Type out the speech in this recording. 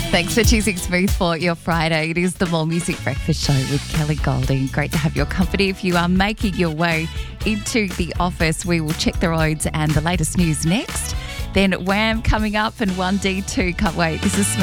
Thanks for choosing Smooth for your Friday. It is the More Music Breakfast Show with Kelly Golding. Great to have your company. If you are making your way into the office, we will check the roads and the latest news next. Then Wham coming up and 1D2. Can't wait. This is Smooth.